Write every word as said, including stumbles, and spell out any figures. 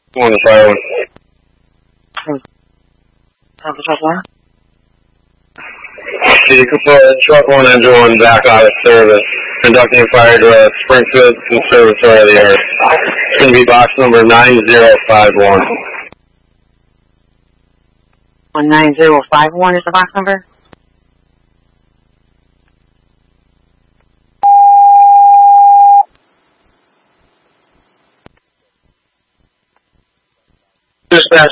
One fire one. Vehicle for truck one, engine one, back out of service. Conducting fire to Springfield Conservatory of the Earth. It's going to be box number nine zero five one. one nine zero five one is the box number? Dispatch